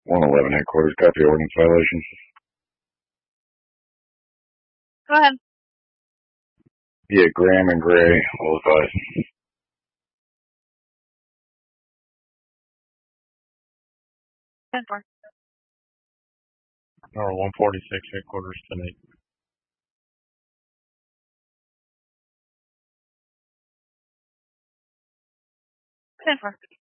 111 headquarters, copy ordinance violations. Go ahead. Yeah, Graham and Gray, all advised. 10-4. Or 146 headquarters tonight. 10-4.